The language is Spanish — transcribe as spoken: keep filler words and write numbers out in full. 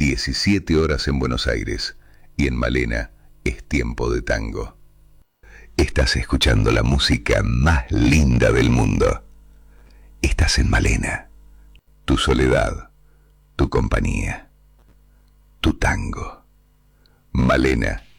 diecisiete horas en Buenos Aires y en Malena es tiempo de tango. Estás escuchando la música más linda del mundo. Estás en Malena. Tu soledad, tu compañía, tu tango. Malena